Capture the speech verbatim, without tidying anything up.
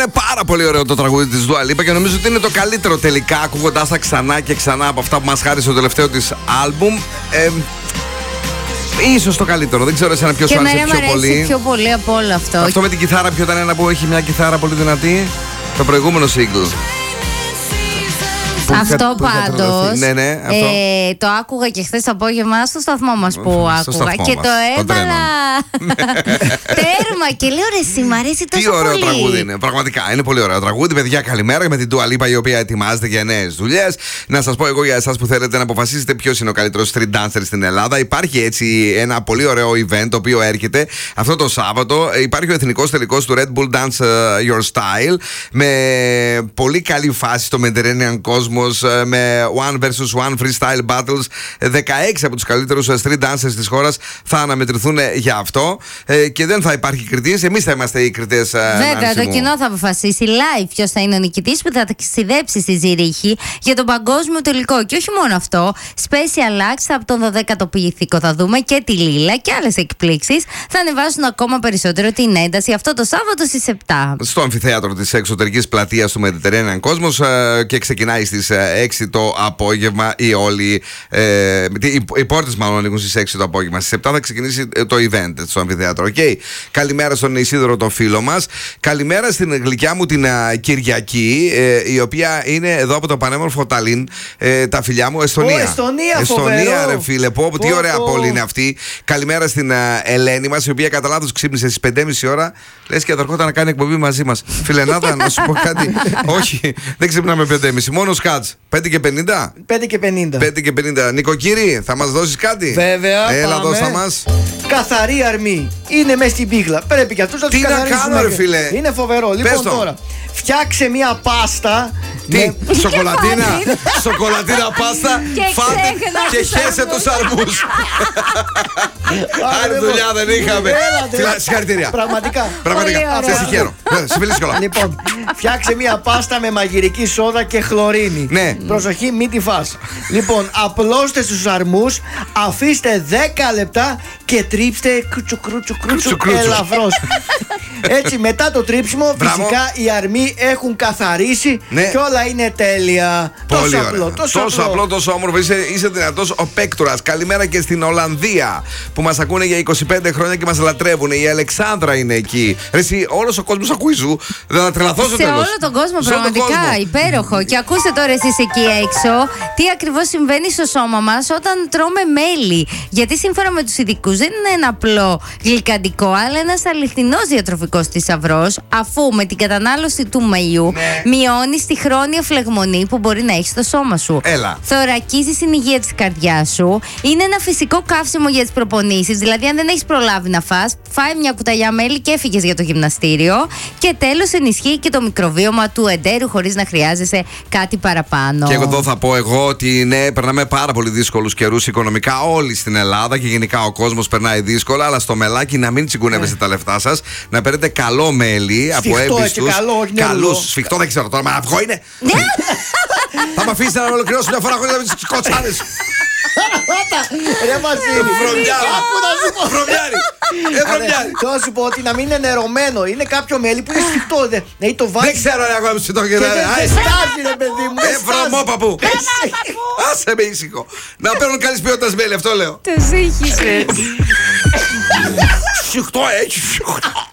Ήταν πάρα πολύ ωραίο το τραγούδι της Dua Lipa και νομίζω ότι είναι το καλύτερο τελικά, ακούγοντάς τα ξανά και ξανά από αυτά που μας χάρισε το τελευταίο της άλμπουμ. Ε, ίσως το καλύτερο, δεν ξέρω εσένα ποιος σου άρεσε πιο πολύ. πιο πολύ από όλο αυτό. Αυτό με την κιθάρα, ποιο ήταν ένα που έχει μια κιθάρα πολύ δυνατή? Το προηγούμενο single. Αυτό πάντως ναι, ναι, αυτό. Ε, το άκουγα και χθες απόγευμα στο σταθμό μας που στο άκουγα και μας, το έβαλα τέρμα και λέω ρε εσύ, μ' αρέσει τόσο πολύ. Τι ωραίο τραγούδι είναι, πραγματικά είναι πολύ ωραίο τραγούδι. Παιδιά, καλημέρα με την Dua Lipa η οποία ετοιμάζεται για νέες δουλειές. Να σας πω εγώ για εσάς που θέλετε να αποφασίσετε ποιος είναι ο καλύτερος street dancer στην Ελλάδα. Υπάρχει έτσι ένα πολύ ωραίο event το οποίο έρχεται αυτό το Σάββατο. Υπάρχει ο εθνικός τελικός του Red Bull Dance Your Style με πολύ καλή φάση στο Mediterranean Cosmos, με one versus one freestyle battles. δεκαέξι από τους καλύτερους street dancers της χώρας θα αναμετρηθούν για αυτό και δεν θα υπάρχει κριτής. Εμείς θα είμαστε οι κριτές. Βέβαια, το κοινό θα αποφασίσει live ποιος θα είναι ο νικητής που θα ταξιδέψει στη Ζηρίχη για τον παγκόσμιο τελικό. Και όχι μόνο αυτό, special acts από τον δωδέκατο ποιηθικό θα δούμε και τη Λίλα και άλλες εκπλήξεις. Θα ανεβάσουν ακόμα περισσότερο την ένταση αυτό το Σάββατο στις επτά. Στο αμφιθέατρο της εξωτερικής πλατείας του Mediterranean Cosmos και ξεκινάει στις έξι το απόγευμα ή όλοι. Ε, οι, οι πόρτες μάλλον ανοίγουν στις έξι το απόγευμα. Στις επτά θα ξεκινήσει το event στο αμφιθέατρο. Okay. Καλημέρα στον Ισίδωρο, τον φίλο μας. Καλημέρα στην γλυκιά μου την uh, Κυριακή, ε, η οποία είναι εδώ από το πανέμορφο Ταλίν. Ε, τα φιλιά μου, Εστονία. Ω, Εστονία, Εστονία, ρε φίλε. Πω, πω, τι ωραία πόλη είναι αυτή. Καλημέρα στην uh, Ελένη μας, η οποία κατά λάθος ξύπνησε στις πέντε και μισή ώρα. Λες και θα ερχόταν να κάνει εκπομπή μαζί μας. Φιλενάδα, να σου πω κάτι. Όχι, δεν ξυπνάμε πέντε και μισή. Μόνο σκάτς. πέντε και πενήντα. πέντε και πενήντα. πέντε και πενήντα. Νοικοκύρη, θα μας δώσεις κάτι? Βέβαια. Έλα, πάμε. δώστα μας. Καθαρή αρμή. Είναι μέσα στην πίγλα. Πρέπει και αυτούς να τους καθαρίσουμε. Τι να κάνω, ρε φίλε. Είναι φοβερό. Λοιπόν, τώρα. Φτιάξε μια πάστα. Τι, με... σοκολατίνα, σοκολατίνα πάστα. Φάτε και χέσε τους αρμούς. Άλλη δουλειά δεν είχαμε. Συγχαρητήρια. Πραγματικά. Πραγματικά. Σε συγχαίρω. Συμφιλείς κιόλα. Λοιπόν, φτιάξε μια πάστα με μαγειρική σόδα και χλωρίνη. Ναι. Προσοχή, μην τη φας. Λοιπόν, απλώστε στους αρμούς, αφήστε δέκα λεπτά και τρίψτε κρούτσου κρούτσου κρούτσου ελαφρώς. Έτσι, μετά το τρίψιμο, φυσικά οι αρμοί έχουν καθαρίσει και όλα είναι τέλεια. Πολύ τόσο ωραία. απλό, τόσο, τόσο απλό, τόσο όμορφο. Είσαι, είσαι δυνατός ο Πέκτορας. Καλημέρα και στην Ολλανδία που μας ακούνε για είκοσι πέντε χρόνια και μας λατρεύουν. Η Αλεξάνδρα είναι εκεί. Εσύ, όλος ο κόσμος ακούει σου. Δεν θα τρελαθώ στο τέλος. Σε όλο τον κόσμο, πραγματικά υπέροχο. Και ακούστε τώρα εσείς εκεί έξω τι ακριβώς συμβαίνει στο σώμα μας όταν τρώμε μέλι. Γιατί σύμφωνα με τους ειδικούς δεν είναι ένα απλό γλυκαντικό, αλλά ένας αληθινός διατροφικός θησαυρός, αφού με την κατανάλωση του μελιού ναι. μειώνεις τη χρόνια φλεγμονή που μπορεί να έχει στο σώμα σου. Έλα. Θωρακίζεις την υγεία της καρδιάς σου. Είναι ένα φυσικό καύσιμο για τις προπονήσεις. Δηλαδή, αν δεν έχεις προλάβει να φας, φάει μια κουταλιά μέλι και έφυγες για το γυμναστήριο. Και τέλος, ενισχύει και το μικροβίωμα του εντέρου χωρίς να χρειάζεσαι κάτι παραπάνω. Και εγώ εδώ θα πω εγώ ότι ναι, περνάμε πάρα πολύ δύσκολους καιρούς οικονομικά όλοι στην Ελλάδα και γενικά ο κόσμος περνάει δύσκολα. Αλλά στο μελάκι να μην τσιγκουνεύεστε τα λεφτά σας, να παίρνετε καλό μέλι από έμπιστους. Καλούς, σφιχτό δεν ξέρω τώρα, μα αυγό είναι. Θα με αφήσετε να ολοκληρώσω μια φορά χωρίς να μην τις κοτσάρες. Ρε Μαζίνη, βρωμιάρι. Τώρα σου πω ότι να μην είναι νερωμένο. Είναι κάποιο μέλι που είναι σφιχτό. Δεν ξέρω αν έχω σφιχτό και δεν στάζει ρε παιδί μου. Ε, βρωμό παππού. Άσε με ήσυχο. Να παίρνουν καλής ποιότητας μέλι, αυτό λέω. Το σύγχυσες. Σφιχτό έχει.